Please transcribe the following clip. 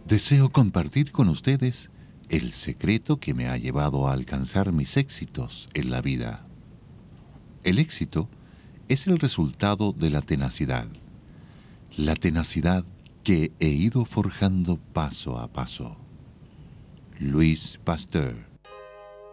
Deseo compartir con ustedes el secreto que me ha llevado a alcanzar mis éxitos en la vida. El éxito es el resultado de la tenacidad que he ido forjando paso a paso. Louis Pasteur.